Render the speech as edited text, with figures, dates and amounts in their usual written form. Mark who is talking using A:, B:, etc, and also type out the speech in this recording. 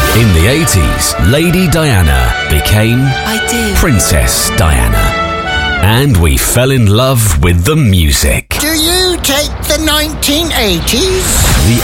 A: In the 80s, Lady Diana became Princess Diana. And we fell in love with the music.
B: Do you take the 1980s?
A: The